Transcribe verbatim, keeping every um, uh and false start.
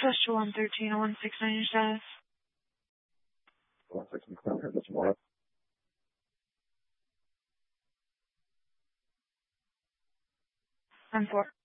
Access to one thirteen, one six nine your status. one six nine, this morning. one four.